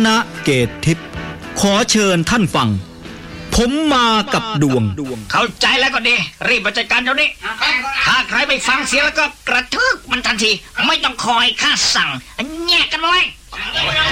ณะเกตทิพย์ขอเชิญท่านฟังผมมากับดวงเข้าใจแล้วก็ดีรีบมาจัดการเดี๋ยวนี้ถ้าใครไปฟังเสียแล้วก็กระทืบมันทันทีไม่ต้องคอยข้าสั่งแยกกันไว้